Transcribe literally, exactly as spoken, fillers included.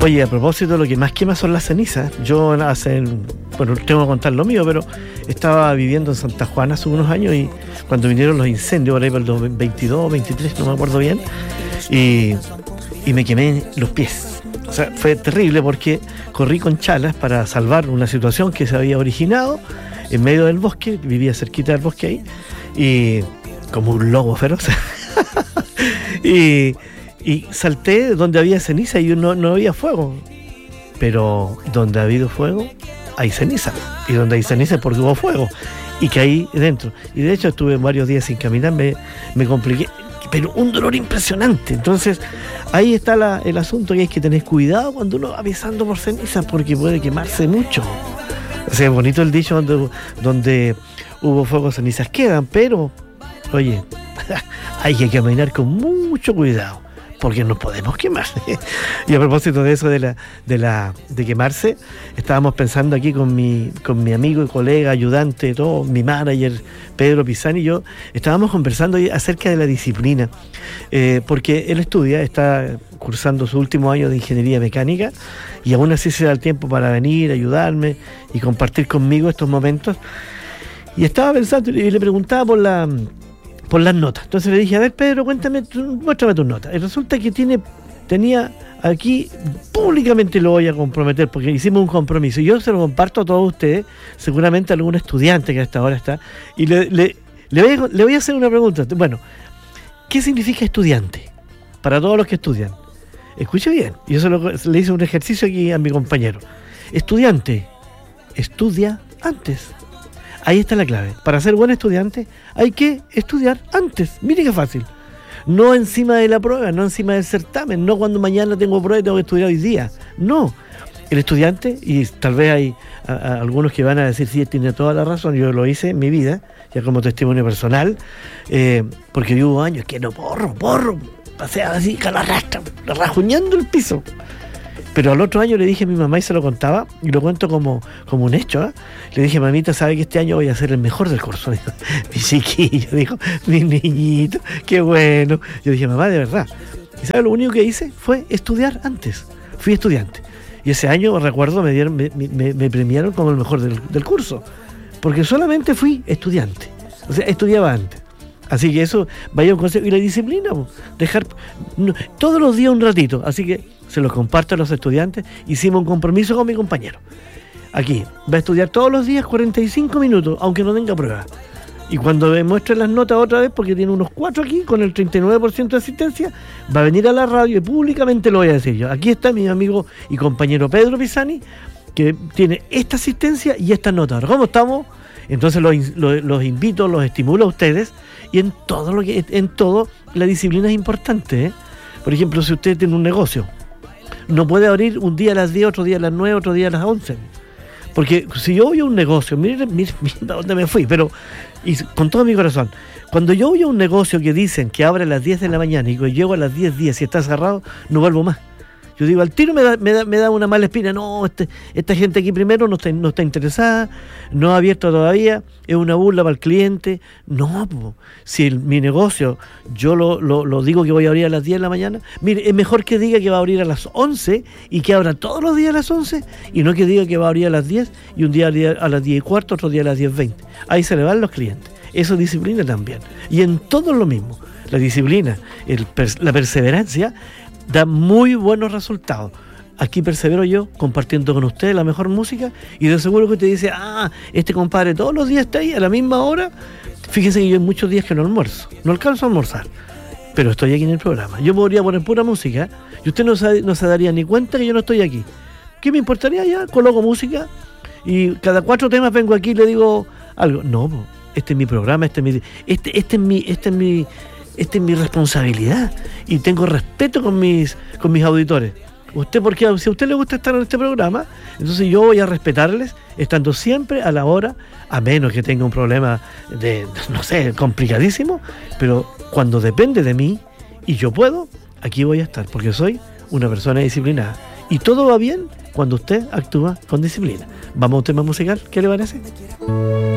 Oye, a propósito, lo que más quema son las cenizas. Yo hace, bueno, tengo que contar lo mío, pero estaba viviendo en Santa Juana hace unos años y cuando vinieron los incendios, por ahí por el dos mil veintidós, veintitrés, no me acuerdo bien, y, y me quemé los pies. O sea, fue terrible porque corrí con chalas para salvar una situación que se había originado en medio del bosque, vivía cerquita del bosque ahí, y como un lobo feroz. y... Y salté donde había ceniza y no, no había fuego. Pero donde ha habido fuego, hay ceniza. Y donde hay ceniza es porque hubo fuego. Y caí dentro. Y de hecho estuve varios días sin caminar, me, me compliqué. Pero un dolor impresionante. Entonces, ahí está la, el asunto, que hay que tener cuidado cuando uno va pisando por ceniza, porque puede quemarse mucho. O sea, es bonito el dicho, donde, donde hubo fuego, cenizas quedan. Pero, oye, hay que caminar con mucho cuidado, porque nos podemos quemar. Y a propósito de eso, de la, de la, de quemarse, estábamos pensando aquí con mi, con mi amigo y colega, ayudante, todo, mi manager, Pedro Pisani, y yo, estábamos conversando acerca de la disciplina, eh, porque él estudia, está cursando su último año de ingeniería mecánica, y aún así se da el tiempo para venir, ayudarme y compartir conmigo estos momentos. Y estaba pensando, y le preguntaba por la... por las notas. Entonces le dije, a ver, Pedro, cuéntame, muéstrame tus notas. Y resulta que tiene, tenía aquí, públicamente lo voy a comprometer, porque hicimos un compromiso, y yo se lo comparto a todos ustedes, seguramente a algún estudiante que hasta ahora está, y le, le, le, voy a, le voy a hacer una pregunta. Bueno, ¿qué significa estudiante? Para todos los que estudian. Escuche bien, yo se lo, le hice un ejercicio aquí a mi compañero. Estudiante, estudia antes. Ahí está la clave. Para ser buen estudiante hay que estudiar antes. Mire qué fácil. No encima de la prueba, no encima del certamen, no cuando mañana tengo prueba y tengo que estudiar hoy día. No. El estudiante, y tal vez hay a, a algunos que van a decir, sí, tiene toda la razón, yo lo hice en mi vida, ya como testimonio personal, eh, porque yo hubo años que no porro, porro, pasé así, con la rastra, rajuñando el piso. Pero al otro año le dije a mi mamá, y se lo contaba, y lo cuento como, como un hecho, ¿eh? Le dije, mamita, ¿sabe que este año voy a ser el mejor del curso? Dijo, mi chiquillo, dijo, mi niñito, qué bueno. Yo dije, mamá, de verdad. ¿Y sabe lo único que hice? Fue estudiar antes. Fui estudiante. Y ese año, recuerdo, me, dieron, me, me, me premiaron como el mejor del, del curso. Porque solamente fui estudiante. O sea, estudiaba antes. Así que eso, vaya un consejo. Y la disciplina, dejar no, todos los días un ratito. Así que se los comparto a los estudiantes. Hicimos un compromiso con mi compañero. Aquí, va a estudiar todos los días cuarenta y cinco minutos, aunque no tenga prueba. Y cuando me muestre las notas otra vez, porque tiene unos cuatro aquí, con el treinta y nueve por ciento de asistencia, va a venir a la radio y públicamente lo voy a decir yo. Aquí está mi amigo y compañero Pedro Pisani, que tiene esta asistencia y esta nota. Ahora, ¿cómo estamos? Entonces los, los, los invito, los estimulo a ustedes, y en todo lo que en todo la disciplina es importante, ¿eh? Por ejemplo, si usted tiene un negocio, no puede abrir un día a las diez, otro día a las nueve, otro día a las once. Porque si yo voy a un negocio, mire, mire, mire a dónde me fui, pero y con todo mi corazón, cuando yo voy a un negocio que dicen que abre a las diez de la mañana y que llego a las diez días y está cerrado, no vuelvo más. Yo digo, al tiro me da, me da, me da una mala espina. No, este, esta gente aquí primero no está, no está interesada, no ha abierto todavía, es una burla para el cliente. No, po, si el, mi negocio, yo lo, lo, lo digo que voy a abrir a las diez de la mañana, mire, es mejor que diga que va a abrir a las once y que abra todos los días a las once, y no que diga que va a abrir a las diez y un día a las diez y cuarto, otro día a las diez veinte. Ahí se le van los clientes. Eso es disciplina también. Y en todo lo mismo. La disciplina, el, la perseverancia, da muy buenos resultados. Aquí persevero yo compartiendo con ustedes la mejor música, y de seguro que usted dice, ah, este compadre todos los días está ahí a la misma hora. Fíjense que yo hay muchos días que no almuerzo, no alcanzo a almorzar, pero estoy aquí en el programa. Yo podría poner pura música y usted no se, no se daría ni cuenta que yo no estoy aquí. ¿Qué me importaría? Ya coloco música y cada cuatro temas vengo aquí y le digo algo. No, este es mi programa, este es mi este, este es mi este es mi Esta es mi responsabilidad, y tengo respeto con mis con mis auditores. Usted, porque si a usted le gusta estar en este programa, entonces yo voy a respetarles, estando siempre a la hora, a menos que tenga un problema de, no sé, complicadísimo, pero cuando depende de mí y yo puedo, aquí voy a estar, porque soy una persona disciplinada. Y todo va bien cuando usted actúa con disciplina. Vamos a un tema musical, ¿qué le parece?